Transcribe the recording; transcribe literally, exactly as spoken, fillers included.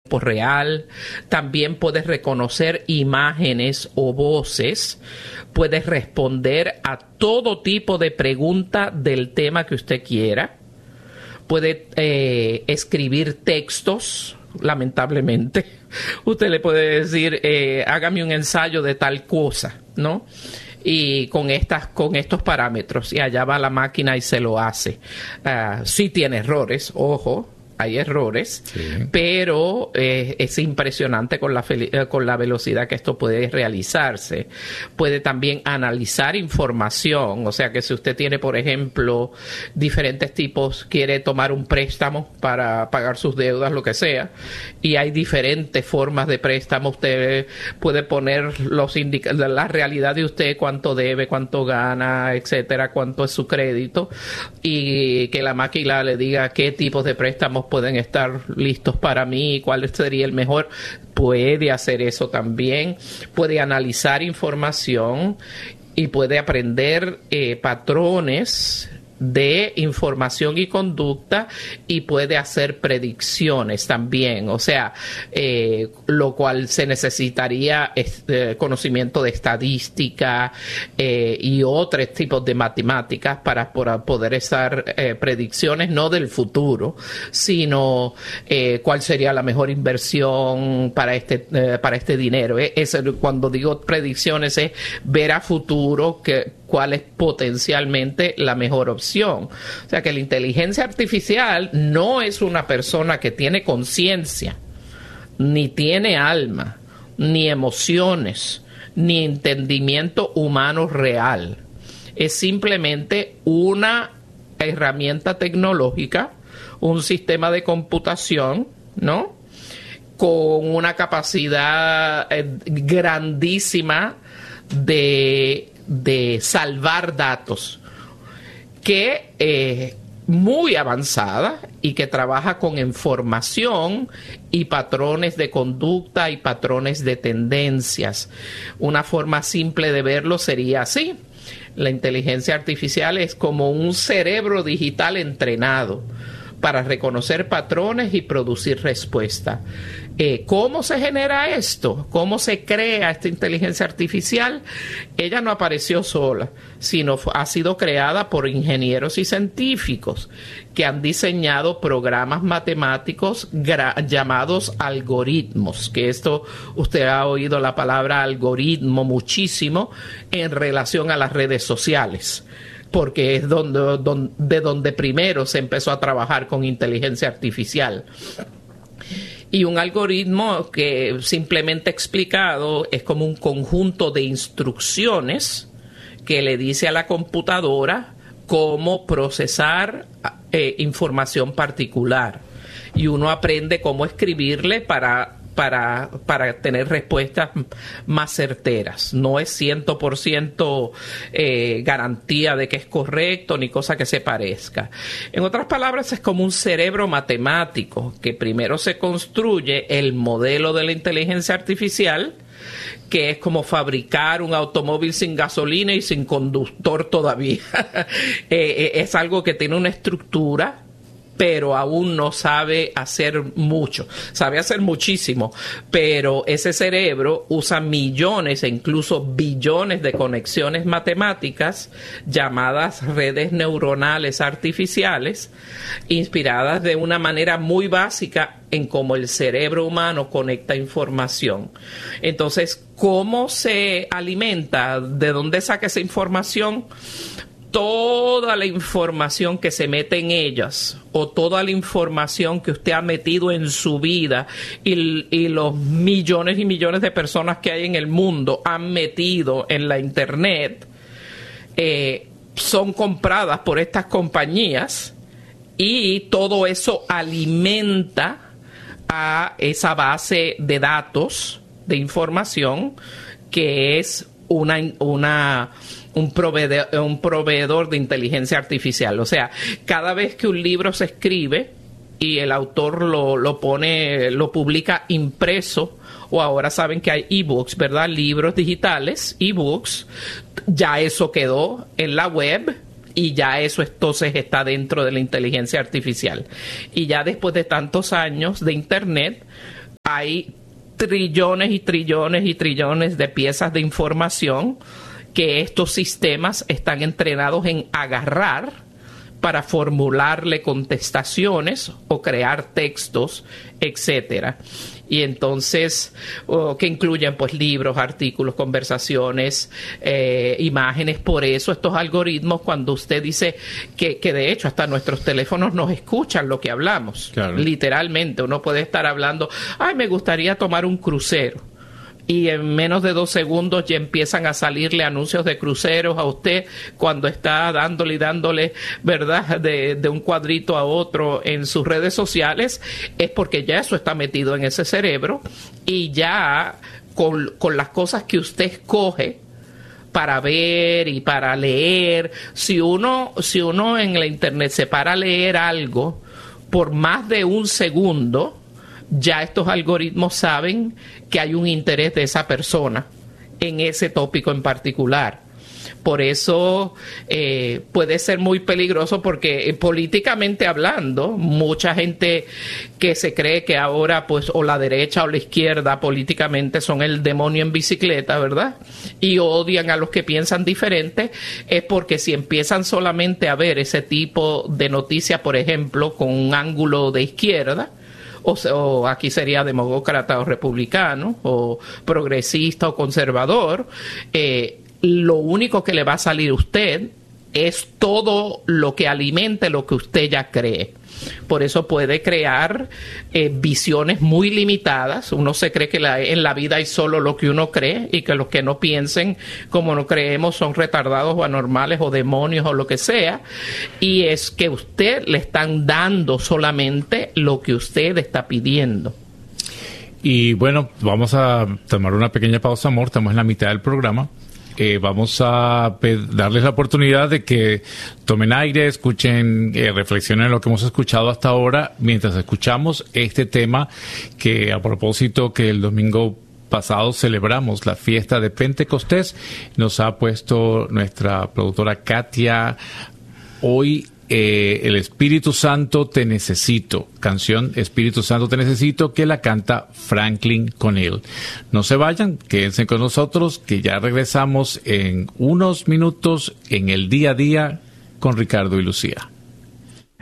por real, también puedes reconocer imágenes o voces, puedes responder a todo tipo de pregunta del tema que usted quiera, puede eh, escribir textos, lamentablemente. Usted le puede decir, eh, hágame un ensayo de tal cosa, ¿no? Y con estas, con estos parámetros, y allá va la máquina y se lo hace. Uh, sí tiene errores, ojo, hay errores, sí. pero eh, es impresionante con la, con la velocidad que esto puede realizarse. Puede también analizar información, o sea que si usted tiene, por ejemplo, diferentes tipos, quiere tomar un préstamo para pagar sus deudas, lo que sea, y hay diferentes formas de préstamo, usted puede poner los indica- la realidad de usted, cuánto debe, cuánto gana, etcétera, cuánto es su crédito, y que la máquina le diga qué tipos de préstamos pueden estar listos para mí, cuál sería el mejor. Puede hacer eso también, puede analizar información y puede aprender eh, patrones de información y conducta, y puede hacer predicciones también, o sea, eh, lo cual se necesitaría este, conocimiento de estadística eh, y otros tipos de matemáticas para, para poder hacer eh, predicciones, no del futuro, sino eh, cuál sería la mejor inversión para este, eh, para este dinero. Eh, es, cuando digo predicciones es ver a futuro que cuál es potencialmente la mejor opción. O sea que la inteligencia artificial no es una persona que tiene conciencia, ni tiene alma, ni emociones, ni entendimiento humano real. Es simplemente una herramienta tecnológica, un sistema de computación, ¿no? Con una capacidad eh, grandísima de de salvar datos, que eh, muy avanzada y que trabaja con información y patrones de conducta y patrones de tendencias. Una forma simple de verlo sería así: la inteligencia artificial es como un cerebro digital entrenado para reconocer patrones y producir respuesta. Eh, ¿Cómo se genera esto? ¿Cómo se crea esta inteligencia artificial? Ella no apareció sola, sino ha sido creada por ingenieros y científicos que han diseñado programas matemáticos llamados algoritmos, que esto usted ha oído la palabra algoritmo muchísimo en relación a las redes sociales, porque es donde, donde, de donde primero se empezó a trabajar con inteligencia artificial. Y un algoritmo, que simplemente explicado es como un conjunto de instrucciones que le dice a la computadora cómo procesar eh, información particular. Y uno aprende cómo escribirle para... Para, para tener respuestas más certeras. No es cien por ciento eh, garantía de que es correcto ni cosa que se parezca. En otras palabras, es como un cerebro matemático que primero se construye el modelo de la inteligencia artificial, que es como fabricar un automóvil sin gasolina y sin conductor todavía. eh, es algo que tiene una estructura, pero aún no sabe hacer mucho. Sabe hacer muchísimo, pero ese cerebro usa millones e incluso billones de conexiones matemáticas llamadas redes neuronales artificiales, inspiradas de una manera muy básica en cómo el cerebro humano conecta información. Entonces, ¿cómo se alimenta? ¿De dónde saca esa información? Toda la información que se mete en ellas, o toda la información que usted ha metido en su vida, y, y los millones y millones de personas que hay en el mundo han metido en la internet, eh, son compradas por estas compañías, y todo eso alimenta a esa base de datos, de información, que es una... una Un proveedor, un proveedor de inteligencia artificial. O sea, cada vez que un libro se escribe y el autor lo, lo pone, lo publica impreso, o ahora saben que hay ebooks, ¿verdad? Libros digitales, ebooks, ya eso quedó en la web y ya eso entonces está dentro de la inteligencia artificial. Y ya después de tantos años de internet, hay trillones y trillones y trillones de piezas de información que estos sistemas están entrenados en agarrar para formularle contestaciones o crear textos, etcétera. Y entonces, oh, que incluyen pues libros, artículos, conversaciones, eh, imágenes. Por eso estos algoritmos, cuando usted dice que, que de hecho hasta nuestros teléfonos nos escuchan lo que hablamos, claro. Literalmente, uno puede estar hablando, ay, me gustaría tomar un crucero. Y en menos de dos segundos ya empiezan a salirle anuncios de cruceros a usted cuando está dándole y dándole, ¿verdad?, de, de un cuadrito a otro en sus redes sociales. Es porque ya eso está metido en ese cerebro y ya con, con las cosas que usted escoge para ver y para leer, si uno, si uno en la internet se para a leer algo por más de un segundo, ya estos algoritmos saben que hay un interés de esa persona en ese tópico en particular. Por eso eh, puede ser muy peligroso porque eh, políticamente hablando, mucha gente que se cree que ahora pues o la derecha o la izquierda políticamente son el demonio en bicicleta, ¿verdad? Y odian a los que piensan diferente, es porque si empiezan solamente a ver ese tipo de noticias, por ejemplo, con un ángulo de izquierda, O, o aquí sería demócrata o republicano, o progresista o conservador, eh, lo único que le va a salir a usted es todo lo que alimente lo que usted ya cree. Por eso puede crear eh, visiones muy limitadas. Uno se cree que la, en la vida hay solo lo que uno cree y que los que no piensen como no creemos son retardados o anormales o demonios o lo que sea. Y es que usted le están dando solamente lo que usted está pidiendo. Y bueno, vamos a tomar una pequeña pausa, amor. Estamos en la mitad del programa. Eh, vamos a darles la oportunidad de que tomen aire, escuchen, eh, reflexionen en lo que hemos escuchado hasta ahora, mientras escuchamos este tema que, a propósito, que el domingo pasado celebramos la fiesta de Pentecostés, nos ha puesto nuestra productora Katia hoy. Eh, el Espíritu Santo te necesito, canción Espíritu Santo te necesito, que la canta Franklin Connell. No se vayan, quédense con nosotros, que ya regresamos en unos minutos en el día a día con Ricardo y Lucía.